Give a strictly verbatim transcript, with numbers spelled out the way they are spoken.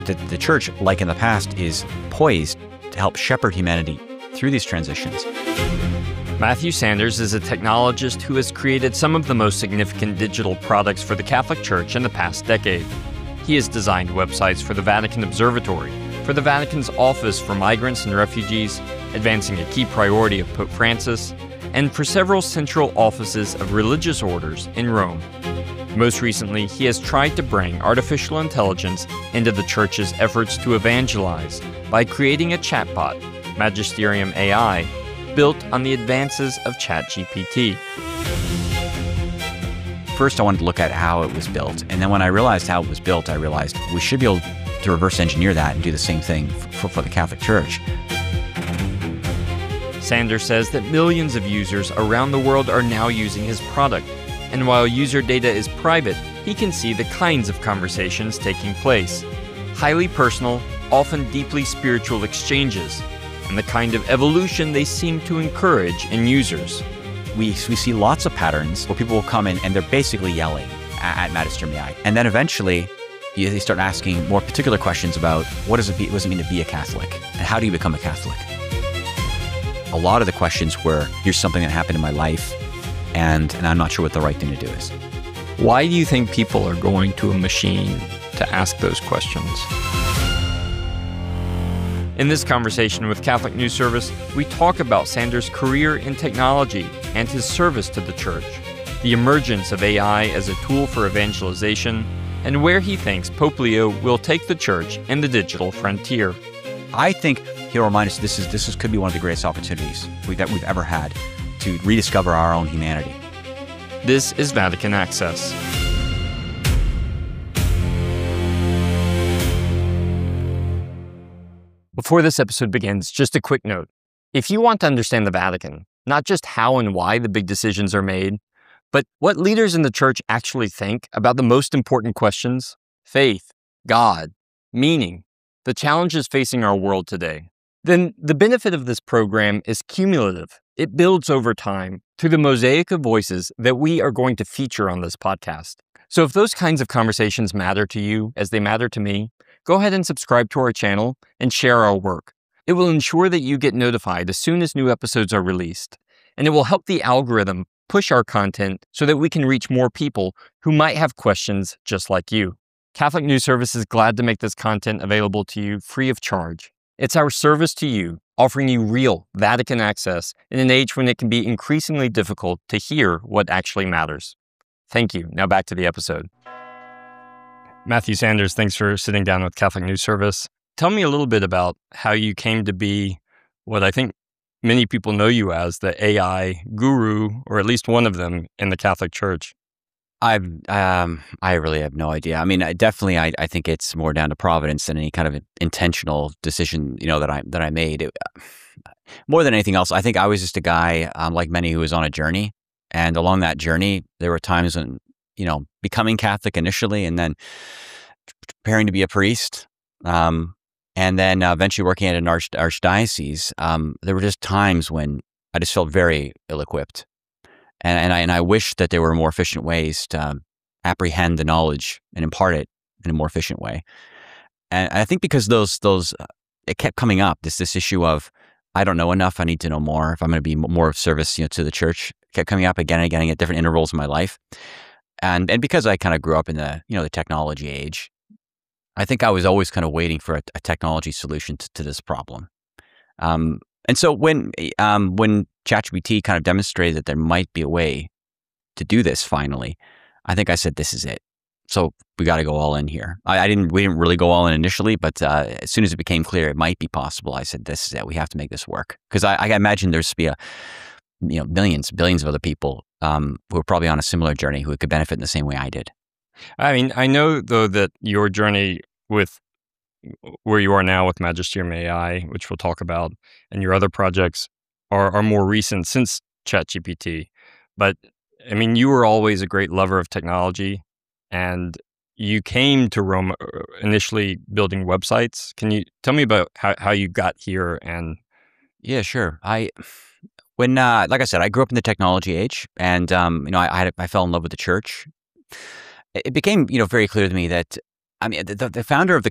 The, the church, like in the past, is poised to help shepherd humanity through these transitions. Matthew Sanders is a technologist who has created some of the most significant digital products for the Catholic Church in the past decade. He has designed websites for the Vatican Observatory, for the Vatican's Office for Migrants and Refugees, advancing a key priority of Pope Francis, and for several central offices of religious orders in Rome. Most recently, he has tried to bring artificial intelligence into the Church's efforts to evangelize by creating a chatbot, Magisterium A I, built on the advances of ChatGPT. First, I wanted to look at how it was built. And then when I realized how it was built, I realized we should be able to reverse engineer that and do the same thing for, for the Catholic Church. Sanders says that millions of users around the world are now using his product. And while user data is private, he can see the kinds of conversations taking place. Highly personal, often deeply spiritual exchanges, and the kind of evolution they seem to encourage in users. We, we see lots of patterns where people will come in and they're basically yelling at, at Magisterium A I. And then eventually, you, they start asking more particular questions about what does, it be, what does it mean to be a Catholic? And how do you become a Catholic? A lot of the questions were, here's something that happened in my life, and, and I'm not sure what the right thing to do is. Why do you think people are going to a machine to ask those questions? In this conversation with Catholic News Service, we talk about Sanders' career in technology and his service to the Church, the emergence of A I as a tool for evangelization, and where he thinks Pope Leo will take the Church in the digital frontier. I think he'll remind us this is this is, could be one of the greatest opportunities we, that we've ever had to rediscover our own humanity. This is Vatican Access. Before this episode begins, just a quick note. If you want to understand the Vatican, not just how and why the big decisions are made, but what leaders in the Church actually think about the most important questions, faith, God, meaning, the challenges facing our world today, then the benefit of this program is cumulative. It builds over time through the mosaic of voices that we are going to feature on this podcast. So if those kinds of conversations matter to you as they matter to me, go ahead and subscribe to our channel and share our work. It will ensure that you get notified as soon as new episodes are released, and it will help the algorithm push our content so that we can reach more people who might have questions just like you. Catholic News Service is glad to make this content available to you free of charge. It's our service to you, offering you real Vatican access in an age when it can be increasingly difficult to hear what actually matters. Thank you. Now back to the episode. Matthew Sanders, thanks for sitting down with Catholic News Service. Tell me a little bit about how you came to be what I think many people know you as, the A I guru, or at least one of them in the Catholic Church. I've, um, I really have no idea. I mean, I definitely, I, I think it's more down to providence than any kind of intentional decision, you know, that I that I made. It, more than anything else, I think I was just a guy, um, like many, who was on a journey, and along that journey, there were times when, you know, becoming Catholic initially, and then preparing to be a priest, um, and then uh, eventually working at an arch archdiocese. Um, there were just times when I just felt very ill-equipped. And, and I and I wish that there were more efficient ways to um, apprehend the knowledge and impart it in a more efficient way. And I think because those those uh, it kept coming up, this this issue of I don't know enough, I need to know more if I'm going to be more of service, you know, to the Church. It kept coming up again and again at different intervals in my life. And and because I kind of grew up in the you know the technology age, I think I was always kind of waiting for a, a technology solution to, to this problem. Um, And so when um, when ChatGPT kind of demonstrated that there might be a way to do this finally, I think I said, this is it. So we got to go all in here. I, I didn't, we didn't really go all in initially, but uh, as soon as it became clear it might be possible, I said, this is it. We have to make this work. Because I, I imagine there's to be a, you know, millions, billions of other people um, who are probably on a similar journey who could benefit in the same way I did. I mean, I know though that your journey with where you are now with Magisterium A I, which we'll talk about, and your other projects are, are more recent since ChatGPT. But I mean, you were always a great lover of technology, and you came to Rome initially building websites. Can you tell me about how, how you got here? And yeah, sure. I when uh, like I said, I grew up in the technology age, and um, you know, I I, had, I fell in love with the Church. It became you know very clear to me that I mean the, the founder of the